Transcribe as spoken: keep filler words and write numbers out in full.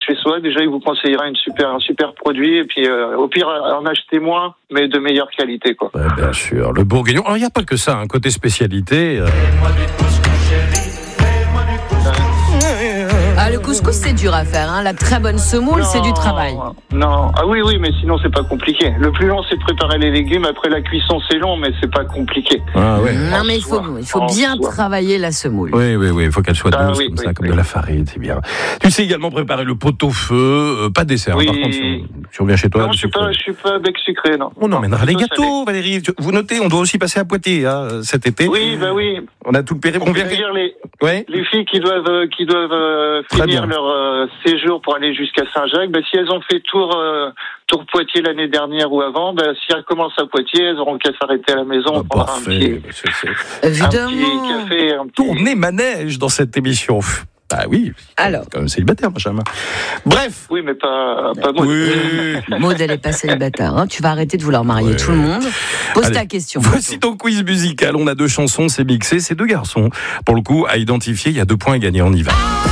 chez soi, déjà, il vous conseillera une super, un super produit. Et puis, euh, au pire, en acheter moins, mais de meilleure qualité, quoi. Ouais, bien sûr. Le Bourguignon. Alors, il n'y a pas que ça, un côté spécialité. Euh... Ah, le couscous, c'est dur à faire. Hein. La très bonne semoule, non, c'est du travail. Non, ah oui, oui, mais sinon, c'est pas compliqué. Le plus long, c'est de préparer les légumes. Après la cuisson, c'est long, mais c'est pas compliqué. Ah, ouais. Non, mais il faut, il faut bien soi. travailler la semoule. Oui, oui, oui. Il faut qu'elle soit douce, ah, oui, comme oui, ça, comme oui. de la farine, c'est bien. Tu sais également préparer le pot-au-feu, euh, pas de dessert. Oui. Par contre, si on, si on vient chez toi. Non, je suis pas, je suis pas bec sucré, non. On emmènera les gâteaux, salé. Valérie. Vous notez, on doit aussi passer à Poitiers, hein, cet été. Oui, bah oui. On a tout le périmètre. On peut dire les, ouais. les filles qui doivent, qui doivent euh, finir leur euh, séjour pour aller jusqu'à Saint-Jacques, bah, si elles ont fait tour, euh, tour Poitiers l'année dernière ou avant, bah, si elles commencent à Poitiers, elles auront qu'à s'arrêter à la maison. Ah, pour parfait. Un petit, c'est, c'est... Évidemment. Un petit café, un petit... Tourner manège dans cette émission. Ah oui, alors quand même célibataire, Benjamin. Bref. Oui, mais pas, pas moi. Oui. Maud, elle est pas célibataire. Hein. Tu vas arrêter de vouloir marier ouais. tout le monde. Pose Allez, ta question. Voici ton quiz musical. On a deux chansons, c'est mixé, c'est deux garçons. Pour le coup, à identifier, il y a deux points à gagner. On y va.